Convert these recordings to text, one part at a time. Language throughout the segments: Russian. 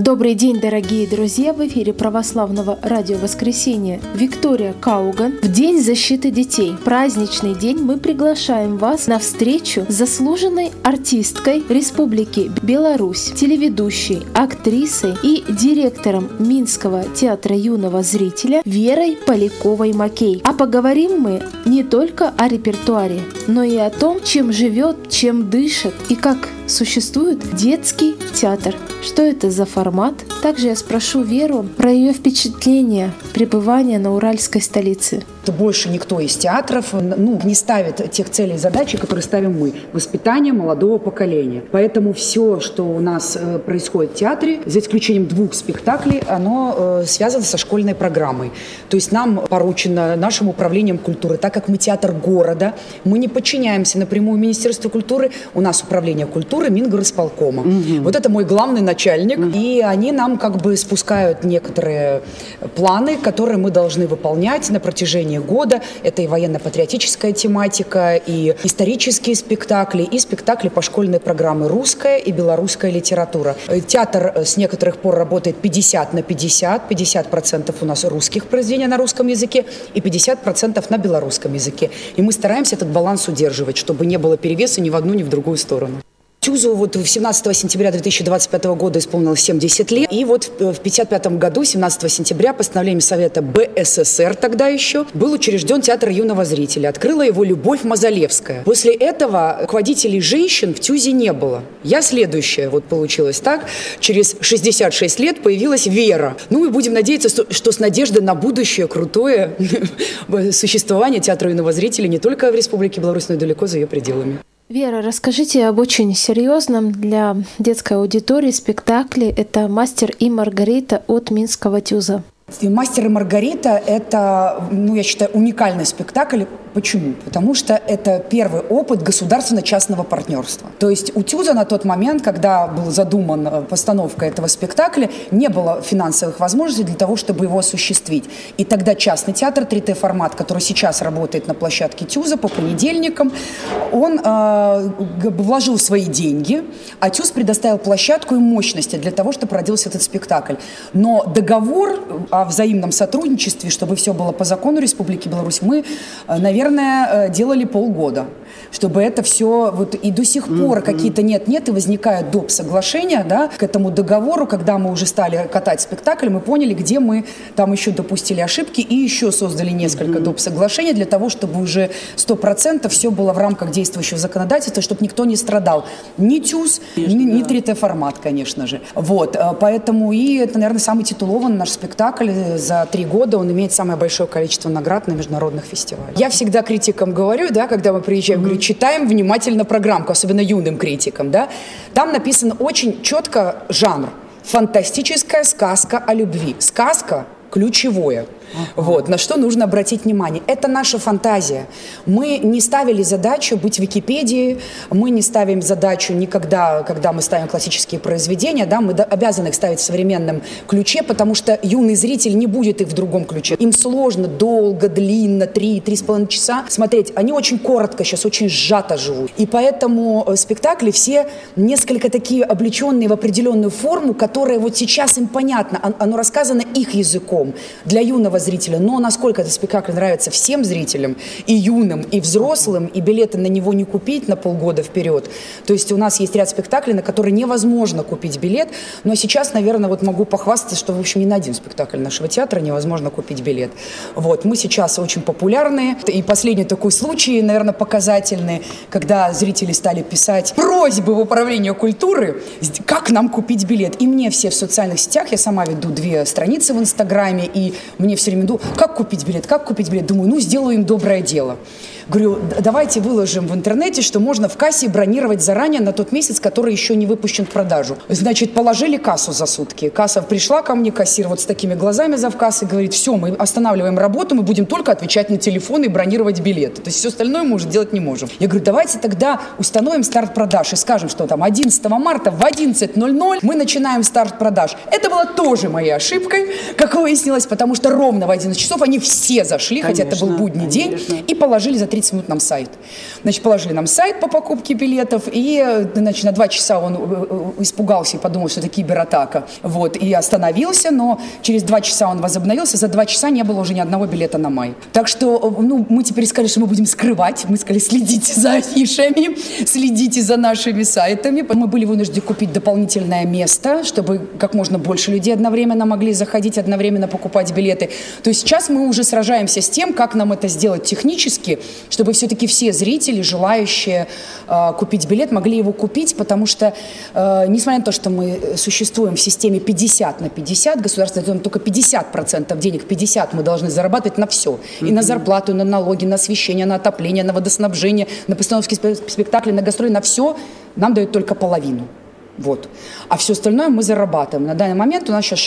Добрый день, дорогие друзья! В эфире православного радио «Воскресенье» Виктория Кауган. В День защиты детей, праздничный день, мы приглашаем вас на встречу с заслуженной артисткой Республики Беларусь, телеведущей, актрисой и директором Минского театра юного зрителя Верой Поляковой-Макей. А поговорим мы не только о репертуаре, но и о том, чем живет, чем дышит и как существует детский театр. Что это за формат? Также я спрошу Веру про ее впечатление пребывания на уральской столице. Больше никто из театров не ставит тех целей и задач, которые ставим мы. Воспитание молодого поколения. Поэтому все, что у нас происходит в театре, за исключением 2 спектаклей, оно связано со школьной программой. То есть нам поручено нашим управлением культуры, так как мы театр города, мы не подчиняемся напрямую Министерству культуры, у нас управление культуры Мингорисполкома. Вот это мой главный начальник, и они нам спускают некоторые планы, которые мы должны выполнять на протяжении года. Это и военно-патриотическая тематика, и исторические спектакли, и спектакли по школьной программе «Русская» и «Белорусская литература». Театр с некоторых пор работает 50 на 50. 50% у нас русских произведений на русском языке и 50% на белорусском языке. И мы стараемся этот баланс удерживать, чтобы не было перевеса ни в одну, ни в другую сторону. Тюзу 17 сентября 2025 года исполнилось 70 лет. И в 1955 году, 17 сентября, постановлением Совета БССР тогда еще, был учрежден театр юного зрителя. Открыла его Любовь Мазалевская. После этого руководителей женщин в Тюзе не было. Я следующая. Получилось так. Через 66 лет появилась Вера. И будем надеяться, что с надеждой на будущее крутое существование театра юного зрителя не только в Республике Беларусь, но и далеко за ее пределами. Вера, расскажите об очень серьезном для детской аудитории спектакле. Это «Мастер и Маргарита» от Минского ТЮЗа. «Мастер и Маргарита» — это, я считаю, уникальный спектакль. Почему? Потому что это первый опыт государственно-частного партнерства. То есть у ТЮЗа на тот момент, когда была задумана постановка этого спектакля, не было финансовых возможностей для того, чтобы его осуществить. И тогда частный театр 3Т-формат, который сейчас работает на площадке ТЮЗа по понедельникам, он вложил свои деньги, а ТЮЗ предоставил площадку и мощности для того, чтобы родился этот спектакль. Но договор о взаимном сотрудничестве, чтобы все было по закону Республики Беларусь, мы, наверное, делали полгода, чтобы это все, и до сих пор какие-то нет-нет, и возникают доп. Соглашения, к этому договору, когда мы уже стали катать спектакль, мы поняли, где мы там еще допустили ошибки, и еще создали несколько доп. Соглашений для того, чтобы уже 100% все было в рамках действующего законодательства, чтобы никто не страдал. Ни ТЮЗ, ни 3Т-формат, конечно же. Поэтому и это, наверное, самый титулованный наш спектакль за 3 года, он имеет самое большое количество наград на международных фестивалях. Я всегда критикам говорю, когда мы приезжаем, говорю, читаем внимательно программку, особенно юным критикам, Там написан очень четко жанр. Фантастическая сказка о любви. Сказка ключевое. На что нужно обратить внимание. Это наша фантазия. Мы не ставили задачу быть в Википедии, мы не ставим задачу никогда, когда мы ставим классические произведения, мы обязаны их ставить в современном ключе, потому что юный зритель не будет их в другом ключе. Им сложно, долго, длинно, 3-3,5 часа смотреть. Они очень коротко сейчас, очень сжато живут. И поэтому спектакли все несколько такие облеченные в определенную форму, которая сейчас им понятна. Оно рассказано их языком для юного зрителя, но насколько этот спектакль нравится всем зрителям, и юным, и взрослым, и билеты на него не купить на полгода вперед. То есть у нас есть ряд спектаклей, на которые невозможно купить билет, но сейчас, наверное, могу похвастаться, что, в общем, ни на один спектакль нашего театра невозможно купить билет. Мы сейчас очень популярны, и последний такой случай, наверное, показательный, когда зрители стали писать просьбы в управление культуры, как нам купить билет. И мне все в социальных сетях, я сама веду 2 страницы в Инстаграме, и мне все время думаю, как купить билет. Думаю, сделаю им доброе дело. Говорю, давайте выложим в интернете, что можно в кассе бронировать заранее на тот месяц, который еще не выпущен в продажу. Значит, положили кассу за сутки. Касса пришла ко мне, кассир с такими глазами завкассы, говорит, все, мы останавливаем работу, мы будем только отвечать на телефон и бронировать билеты. То есть все остальное мы уже делать не можем. Я говорю, давайте тогда установим старт продаж и скажем, что 11 марта в 11:00 мы начинаем старт продаж. Это было тоже моей ошибкой, как выяснилось, потому что ровно в 11 часов они все зашли, хотя это был будний день, и положили за 30 30 минут нам сайт. Значит, положили нам сайт по покупке билетов, и, значит, на 2 часа он испугался и подумал, что это кибератака, вот, и остановился, но через 2 часа он возобновился, за 2 часа не было уже ни одного билета на май. Так что, ну, мы теперь сказали, что мы будем скрывать, мы сказали, следите за афишами, следите за нашими сайтами. Мы были вынуждены купить дополнительное место, чтобы как можно больше людей одновременно могли заходить, одновременно покупать билеты. То есть сейчас мы уже сражаемся с тем, как нам это сделать технически, чтобы все-таки все зрители, желающие купить билет, могли его купить, потому что, несмотря на то, что мы существуем в системе 50/50, государство дает только 50% денег, 50% мы должны зарабатывать на все. И на зарплату, и на налоги, на освещение, на отопление, на водоснабжение, на постановки спектаклей, на гастроли, на все нам дают только половину. Вот. А все остальное мы зарабатываем. На данный момент у нас сейчас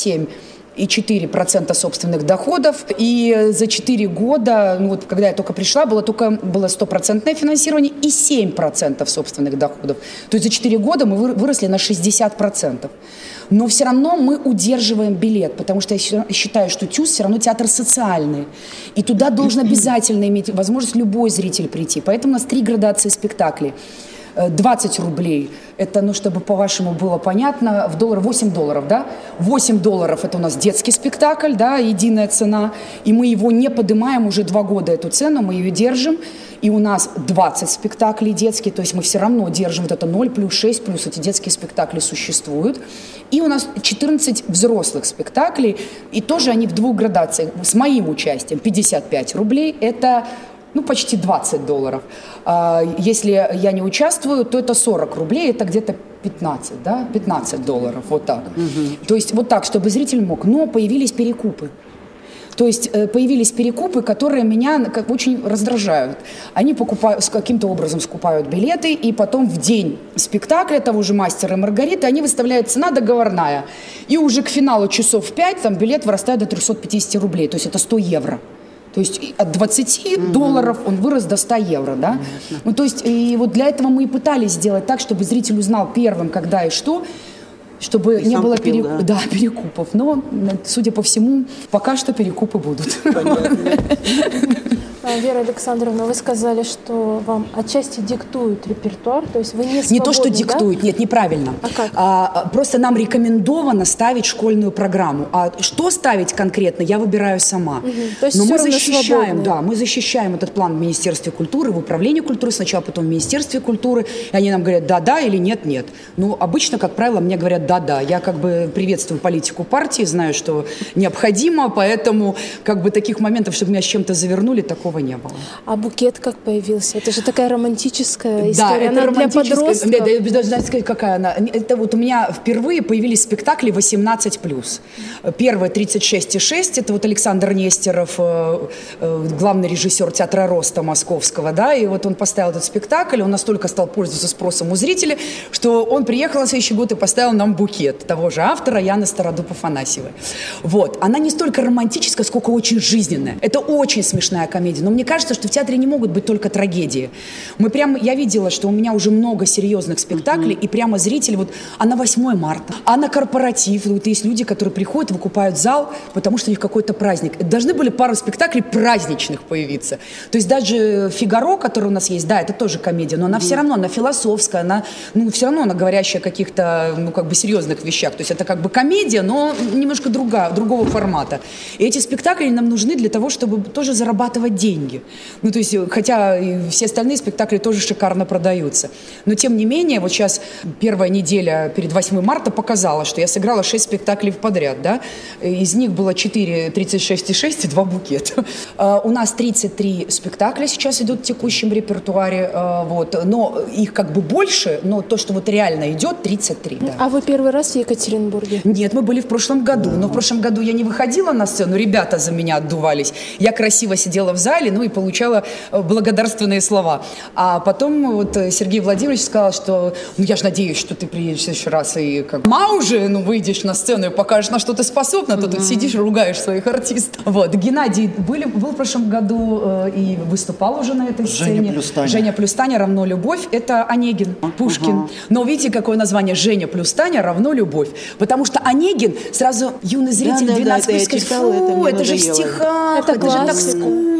67,4% собственных доходов. И за 4 года, ну вот когда я только пришла, было 100% финансирование и 7% собственных доходов. То есть за 4 года мы выросли на 60%. Но все равно мы удерживаем билет, потому что я считаю, что ТЮЗ все равно театр социальный. И туда должен обязательно иметь возможность любой зритель прийти. Поэтому у нас 3 градации спектаклей. 20 рублей, это, ну, чтобы по-вашему было понятно, в доллар $8, да? $8 это у нас детский спектакль, да, единая цена, и мы его не поднимаем уже 2 года, эту цену, мы ее держим, и у нас 20 спектаклей детские, то есть мы все равно держим вот это 0 плюс 6 плюс, эти детские спектакли существуют, и у нас 14 взрослых спектаклей, и тоже они в 2 градациях, с моим участием, 55 рублей, это... ну, почти $20. Если я не участвую, то это 40 рублей, это где-то 15, да, $15, вот так. То есть вот так, чтобы зритель мог. Но появились перекупы. То есть появились перекупы, которые меня очень раздражают. Они покупают, каким-то образом скупают билеты, и потом в день спектакля того же «Мастера и Маргариты» они выставляют цена договорная. И уже к финалу часов в 5 там билет вырастает до 350 рублей, то есть это 100 евро. То есть от $20 он вырос до 100 евро, да? Ну, то есть и вот для этого мы и пытались сделать так, чтобы зритель узнал первым, когда и что, чтобы и не было перекупов. Но, судя по всему, пока что перекупы будут. Вера Александровна, вы сказали, что вам отчасти диктуют репертуар, то есть вы не свободны, не то, что диктуют, да? Нет, неправильно. А как? Просто нам рекомендовано ставить школьную программу. А что ставить конкретно, я выбираю сама. То есть но мы защищаем, да, мы защищаем этот план в Министерстве культуры, в Управлении культуры сначала, потом в Министерстве культуры. И они нам говорят да-да или нет-нет. Ну, обычно, как правило, мне говорят да-да. Я как бы приветствую политику партии, знаю, что необходимо, поэтому как бы таких моментов, чтобы меня с чем-то завернули, такого не было. А букет как появился? Это же такая романтическая история. Да, это она для подростков. Да, я даже знаю, сказать, какая она. Это вот у меня впервые появились спектакли 18+. Первый 36,6. Это вот Александр Нестеров, главный режиссер театра Роста московского, да, и вот он поставил этот спектакль, он настолько стал пользоваться спросом у зрителей, что он приехал на следующий год и поставил нам букет того же автора Яны Стародуб-Афанасьевой. Вот. Она не столько романтическая, сколько очень жизненная. Это очень смешная комедия. Но мне кажется, что в театре не могут быть только трагедии. Я видела, что у меня уже много серьезных спектаклей, и прямо зрители, вот, а на 8 марта, а на корпоратив. Вот есть люди, которые приходят, выкупают зал, потому что у них какой-то праздник. Должны были пару спектаклей праздничных появиться. То есть даже «Фигаро», который у нас есть, да, это тоже комедия, но она все равно, она философская, она, ну, все равно она говорящая о каких-то, ну, как бы серьезных вещах. То есть это как бы комедия, но немножко другого формата. И эти спектакли нам нужны для того, чтобы тоже зарабатывать деньги. Ну, то есть, хотя и все остальные спектакли тоже шикарно продаются. Но, тем не менее, вот сейчас первая неделя перед 8 марта показала, что я сыграла 6 спектаклей подряд, да. Из них было 4 36,6 и 2 букета. У нас 33 спектакля сейчас идут в текущем репертуаре, вот. Но их как бы больше, но то, что вот реально идет, 33, да. А вы первый раз в Екатеринбурге? Нет, мы были в прошлом году. Но в прошлом году я не выходила на сцену, ребята за меня отдувались. Я красиво сидела в зале, ну и получала благодарственные слова. А потом вот Сергей Владимирович сказал, что ну я же надеюсь, что ты приедешь в следующий раз и как уже, ну, выйдешь на сцену и покажешь, на что ты способна, то тут сидишь и ругаешь своих артистов. Вот. Геннадий был в прошлом году и выступал уже на этой сцене. Женя плюс Таня равно любовь. Это Онегин, Пушкин. Но видите, какое название? Женя плюс Таня равно любовь. Потому что Онегин, сразу юный зритель, 12 лет, скажет, фу, это же в стихах, это же так скучно.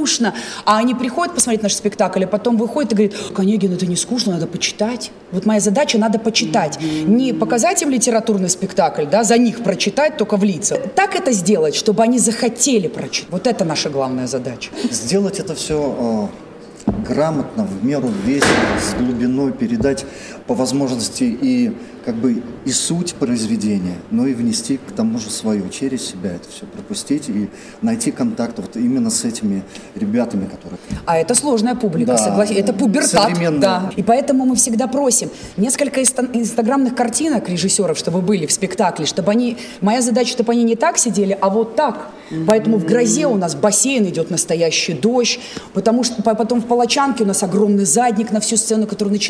скучно. А они приходят посмотреть наш спектакль, а потом выходят и говорят: Онегин, это не скучно, надо почитать. Вот моя задача — надо почитать. Не показать им литературный спектакль, да, за них прочитать только в лицах. Так это сделать, чтобы они захотели прочитать. Вот это наша главная задача. Сделать это все грамотно, в меру весело, с глубиной, передать по возможности и как бы и суть произведения, но и внести к тому же свое, через себя это все пропустить и найти контакт вот именно с этими ребятами, которые... А это сложная публика, Да, согласен. Это пубертат. современная. Да. И поэтому мы всегда просим несколько инстаграмных картинок режиссеров, чтобы были в спектакле, чтобы они... Моя задача, чтобы они не так сидели, а вот так. Поэтому в «Грозе» у нас бассейн, идет настоящий дождь, потому что потом в «Палачанке» у нас огромный задник на всю сцену, который начинает